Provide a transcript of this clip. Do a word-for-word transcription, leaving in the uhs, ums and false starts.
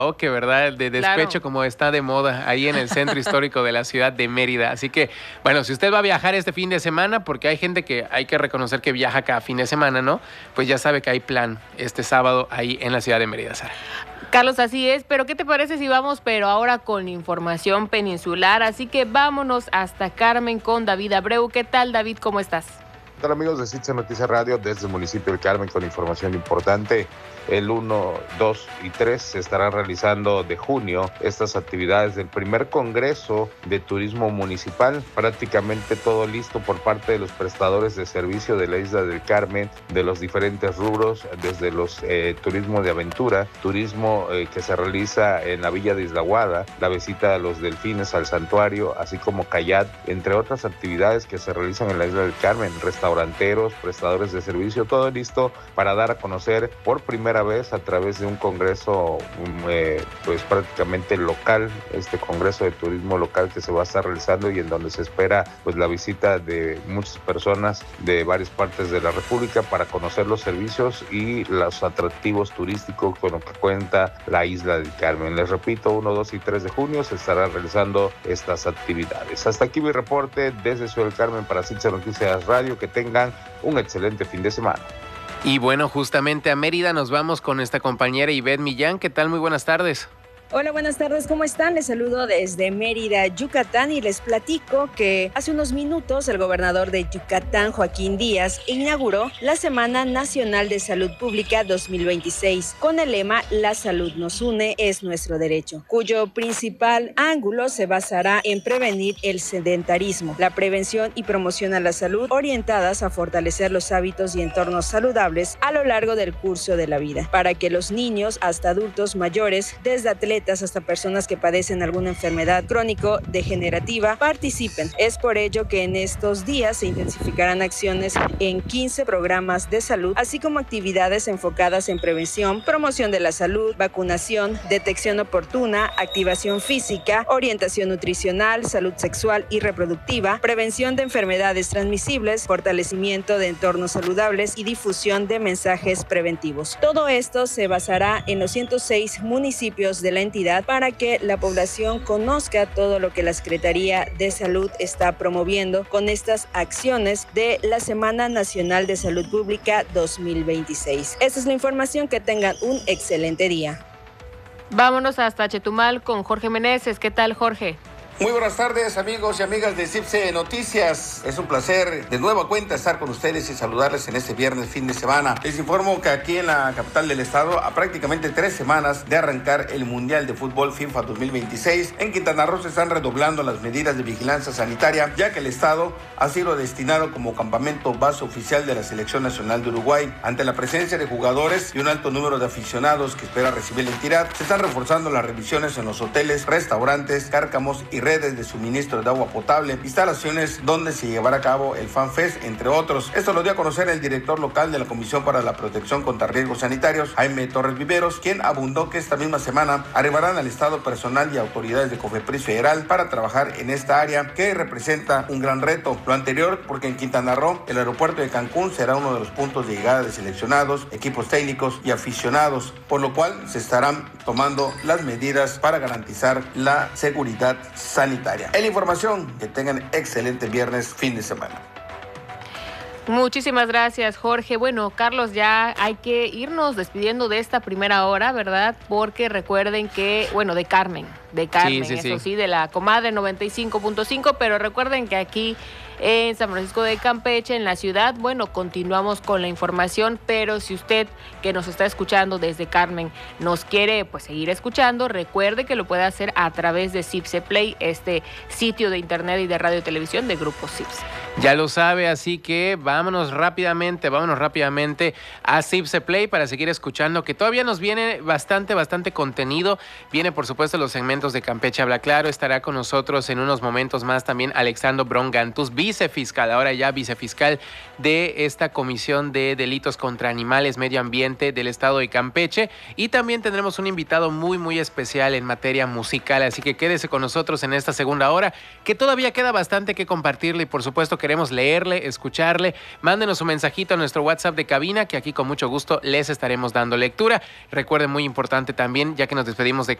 que verdad, de despecho, Claro. como está de moda ahí en el centro histórico de la ciudad de Mérida. Así que, bueno, si usted va a viajar este fin de semana, porque hay gente que hay que reconocer que viaja cada fin de semana, ¿no? Pues ya sabe que hay plan este sábado ahí en la ciudad de Mérida, Sara. Carlos, así es, pero ¿qué te parece si vamos, pero ahora con información peninsular? Así que vámonos hasta Carmen con David Abreu. ¿Qué tal, David? ¿Cómo estás? ¿Qué tal, amigos de Citze Noticias Radio? Desde el municipio del Carmen con información importante. El uno, dos y tres se estarán realizando de junio estas actividades del primer Congreso de Turismo Municipal. Prácticamente todo listo por parte de los prestadores de servicio de la isla del Carmen, de los diferentes rubros, desde los eh, turismo de aventura, turismo eh, que se realiza en la villa de Islahuada, la visita a los delfines al santuario, así como kayak, entre otras actividades que se realizan en la isla del Carmen, restauranteros, prestadores de servicio, todo listo para dar a conocer por primera vez a través de un congreso eh, pues prácticamente local, este congreso de turismo local que se va a estar realizando y en donde se espera pues la visita de muchas personas de varias partes de la República para conocer los servicios y los atractivos turísticos con lo que cuenta la isla del Carmen. Les repito, uno, dos y tres de junio se estarán realizando estas actividades. Hasta aquí mi reporte desde Ciudad del Carmen para Citze Noticias Radio. Que tengan un excelente fin de semana. Y bueno, justamente a Mérida nos vamos con esta compañera Ivette Millán. ¿Qué tal? Muy buenas tardes. Hola, buenas tardes, ¿cómo están? Les saludo desde Mérida, Yucatán, y les platico que hace unos minutos el gobernador de Yucatán, Joaquín Díaz, inauguró la Semana Nacional de Salud Pública dos mil veintiséis con el lema La salud nos une, es nuestro derecho, cuyo principal ángulo se basará en prevenir el sedentarismo, la prevención y promoción a la salud orientadas a fortalecer los hábitos y entornos saludables a lo largo del curso de la vida, para que los niños hasta adultos mayores, desde atletas hasta personas que padecen alguna enfermedad crónico-degenerativa participen. Es por ello que en estos días se intensificarán acciones en quince programas de salud, así como actividades enfocadas en prevención, promoción de la salud, vacunación, detección oportuna, activación física, orientación nutricional, salud sexual y reproductiva, prevención de enfermedades transmisibles, fortalecimiento de entornos saludables y difusión de mensajes preventivos. Todo esto se basará en los ciento seis municipios de la entidad para que la población conozca todo lo que la Secretaría de Salud está promoviendo con estas acciones de la Semana Nacional de Salud Pública dos mil veintiséis. Esta es la información, que tengan un excelente día. Vámonos hasta Chetumal con Jorge Meneses. ¿Qué tal, Jorge? Muy buenas tardes, amigos y amigas de Citze Noticias. Es un placer de nueva cuenta estar con ustedes y saludarles en este viernes fin de semana. Les informo que aquí en la capital del estado, a prácticamente tres semanas de arrancar el Mundial de Fútbol FIFA dos mil veintiséis, en Quintana Roo se están redoblando las medidas de vigilancia sanitaria, ya que el estado ha sido destinado como campamento base oficial de la Selección Nacional de Uruguay. Ante la presencia de jugadores y un alto número de aficionados que espera recibir la entidad, se están reforzando las revisiones en los hoteles, restaurantes, cárcamos y redes de suministro de agua potable, instalaciones donde se llevará a cabo el Fan Fest, entre otros. Esto lo dio a conocer el director local de la Comisión para la Protección contra Riesgos Sanitarios, Jaime Torres Viveros, quien abundó que esta misma semana arribarán al estado personal y autoridades de COFEPRIS federal para trabajar en esta área que representa un gran reto. Lo anterior porque en Quintana Roo el aeropuerto de Cancún será uno de los puntos de llegada de seleccionados, equipos técnicos y aficionados, por lo cual se estarán tomando las medidas para garantizar la seguridad sanitaria. En la información, que tengan excelente viernes, fin de semana. Muchísimas gracias, Jorge. Bueno, Carlos, ya hay que irnos despidiendo de esta primera hora, ¿verdad? Porque recuerden que, bueno, de Carmen, de Carmen, sí, sí, eso sí. sí, de la comadre noventa y cinco punto cinco, pero recuerden que aquí en San Francisco de Campeche, en la ciudad, bueno, continuamos con la información, pero si usted que nos está escuchando desde Carmen nos quiere pues seguir escuchando, recuerde que lo puede hacer a través de Cipse Play, este sitio de internet y de radio y televisión de Grupo Cipse. Ya lo sabe, así que vámonos rápidamente, vámonos rápidamente a Cipse Play para seguir escuchando, que todavía nos viene bastante, bastante contenido. Viene, por supuesto, los segmentos Departamentos de Campeche habla claro. Estará con nosotros en unos momentos más también Alexandro Brongantus, vicefiscal, ahora ya vicefiscal de esta Comisión de Delitos contra Animales, Medio Ambiente del Estado de Campeche. Y también tendremos un invitado muy, muy especial en materia musical. Así que quédese con nosotros en esta segunda hora, que todavía queda bastante que compartirle y por supuesto queremos leerle, escucharle. Mándenos un mensajito a nuestro WhatsApp de cabina, que aquí con mucho gusto les estaremos dando lectura. Recuerden, muy importante también, ya que nos despedimos de